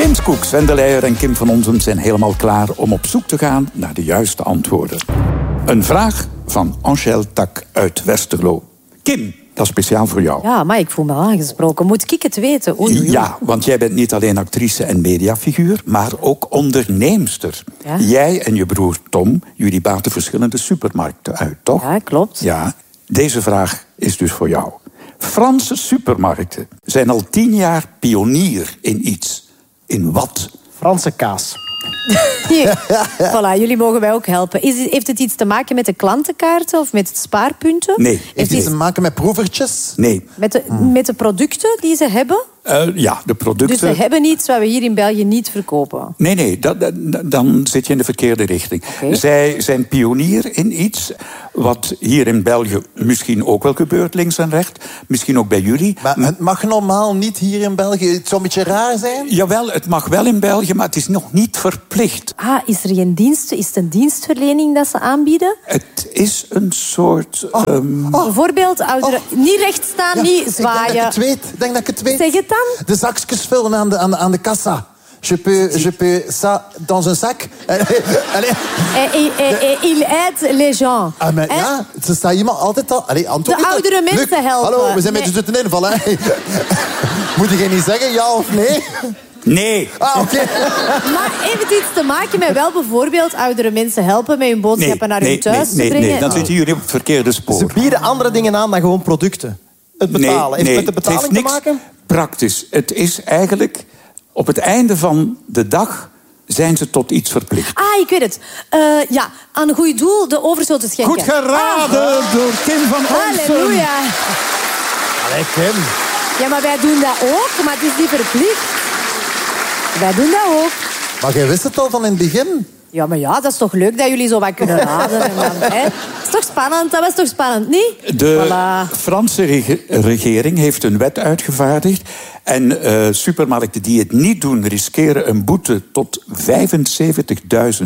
James Cook, Sven de Leijer en Kim van Onsum zijn helemaal klaar om op zoek te gaan naar de juiste antwoorden. Een vraag van Angèle Tak uit Westerlo. Kim, dat is speciaal voor jou. Ja, maar ik voel me aangesproken. Moet ik het weten? Oei. Ja, want jij bent niet alleen actrice en mediafiguur, maar ook onderneemster. Ja? Jij en je broer Tom, jullie baten verschillende supermarkten uit, toch? Ja, klopt. Ja, deze vraag is dus voor jou. Franse supermarkten zijn al 10 jaar pionier in iets. In wat? Franse kaas. Hier. Voilà, jullie mogen mij ook helpen. Heeft het iets te maken met de klantenkaarten of met spaarpunten? Nee. Heeft Heeft iets het te maken met proevertjes? Nee. met de producten die ze hebben? Ja, de producten... Dus ze hebben iets wat we hier in België niet verkopen. Nee, dan zit je in de verkeerde richting. Oké. Zij zijn pionier in iets wat hier in België misschien ook wel gebeurt, links en rechts. Misschien ook bij jullie. Maar het mag normaal niet hier in België. Het zou een beetje raar zijn. Jawel, het mag wel in België, maar het is nog niet verplicht. Ah, is het een dienstverlening dat ze aanbieden? Het is een soort... Bijvoorbeeld, ouderen... Niet recht staan, niet Ik zwaaien. denk dat ik het weet. Zeg het dan. De zakjes vullen aan de kassa. Je peux ça dans un sac. Il aide les gens. Maar ja, er staat iemand altijd al... Allee, Anton, De oudere mensen Luc, helpen. Hallo, we zijn met je zitten invallen. Hè? Moet je niet zeggen ja of nee? Nee. Ah, oké. Maar heeft het iets te maken met wel bijvoorbeeld oudere mensen helpen met hun boodschappen naar hun thuis te brengen? Nee, dan zitten jullie op het verkeerde spoor. Ze bieden andere dingen aan dan gewoon producten. Het betalen. Heeft het met de betaling het heeft te maken? Praktisch. Het is eigenlijk... Op het einde van de dag zijn ze tot iets verplicht. Ah, ik weet het. Ja, aan een goed doel de overschot te schenken. Goed geraden door Kim van Onsum. Halleluja. Allee, Kim. Ja, maar wij doen dat ook, maar het is niet verplicht. Wij doen dat ook. Maar jij wist het al van in het begin. Ja, maar ja, dat is toch leuk dat jullie zo wat kunnen raden. En dan, hè? Dat is toch spannend? Dat was toch spannend, niet? De Voilà. Franse regering heeft een wet uitgevaardigd. En supermarkten die het niet doen, riskeren een boete tot €75.000...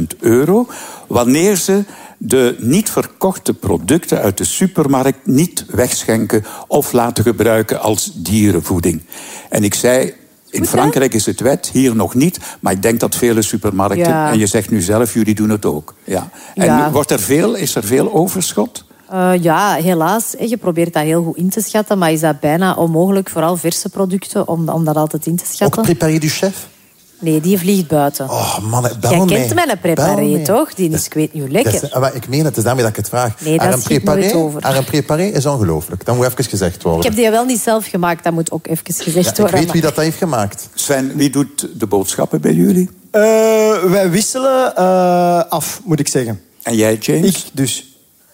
wanneer ze de niet verkochte producten uit de supermarkt niet wegschenken of laten gebruiken als dierenvoeding. En ik zei... In Frankrijk is het wet, hier nog niet. Maar ik denk dat vele supermarkten... Ja. En je zegt nu zelf, jullie doen het ook. Ja. En Ja. is er veel overschot? Ja, helaas. Je probeert dat heel goed in te schatten, maar is dat bijna onmogelijk, vooral verse producten, om dat altijd in te Ook schatten? préparé du chef. Nee, die vliegt buiten. Oh man, bel Jij me. kent mijn preparé, toch? Die is, ik weet niet hoe lekker. Maar ik meen het is daarmee dat ik het vraag. Nee, dat schiet nooit over. Een préparé is ongelooflijk. Dat moet even gezegd worden. Ik heb die wel niet zelf gemaakt, dat moet ook even gezegd Ja, ik worden. weet wie dat heeft gemaakt. Sven, wie doet de boodschappen bij jullie? Wij wisselen af, moet ik zeggen. En jij, James? Ik dus.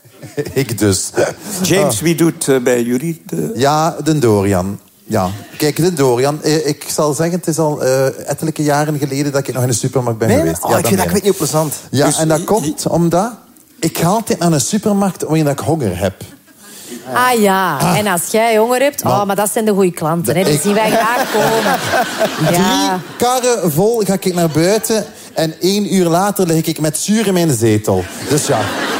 Ik dus. James, wie doet bij jullie de... Ja, de Dorian. Ja, kijk, de Dorian. Ik zal zeggen, het is al ettelijke jaren geleden dat ik nog in de supermarkt ben geweest. Oh, Ja, ik vind dat ik weet niet plezant. Ja, Dus en dat komt omdat ik ga altijd naar een supermarkt wanneer ik honger heb. Ah ja, en als jij honger hebt, maar dat zijn de goede klanten. Hè. Die zien wij graag komen. 3 Ja. karren vol ga ik naar buiten en 1 uur later lig ik met zuur in mijn zetel. Dus ja.